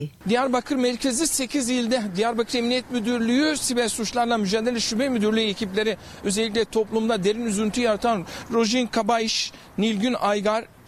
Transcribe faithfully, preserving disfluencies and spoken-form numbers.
Diyarbakır merkezi sekiz ilde Diyarbakır Emniyet Müdürlüğü Siber Suçlarla Mücadele Şube Müdürlüğü ekipleri özellikle toplumda derin üzüntü yaratan Rojin Kabayiş, Nilgün Aygar,